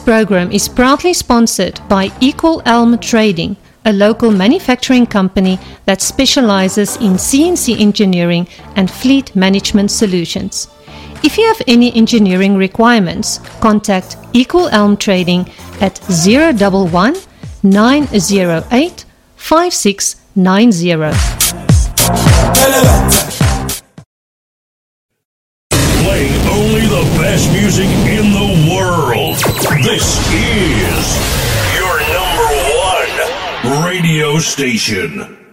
program is proudly sponsored by Equal Elm Trading, a local manufacturing company that specializes in CNC engineering and fleet management solutions. If you have any engineering requirements, contact Equal Elm Trading at 011 908 5690. Playing only the best music in the world. This is your number one radio station.